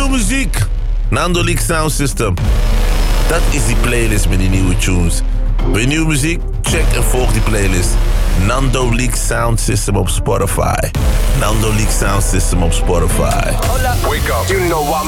nieuwe muziek. Nando Leak Sound System. Dat is die playlist met die nieuwe tunes. Wil je nieuwe muziek? Check en volg die playlist. Nando Leak Sound System op Spotify. Nando Leak Sound System op Spotify. Wake up. You know I'm